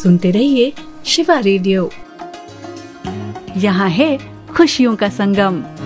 सुनते रहिए शिवा रेडियो। यहाँ है खुशियों का संगम।